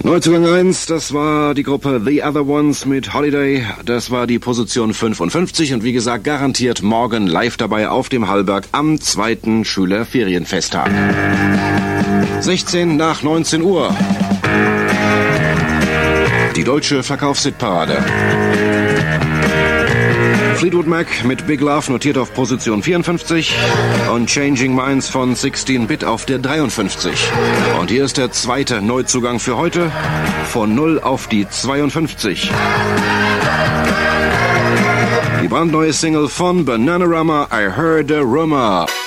Neuzugang 1, das war die Gruppe The Other Ones mit Holiday. Das war die Position 55 und wie gesagt, garantiert morgen live dabei auf dem Hallberg am 2. Schülerferienfesttag. 16 nach 19 Uhr. Die deutsche Verkaufshitparade. Fleetwood Mac mit Big Love notiert auf Position 54 und Changing Minds von 16-Bit auf der 53. Und hier ist der zweite Neuzugang für heute, von 0 auf die 52. Die brandneue Single von Bananarama, I Heard a Rumor.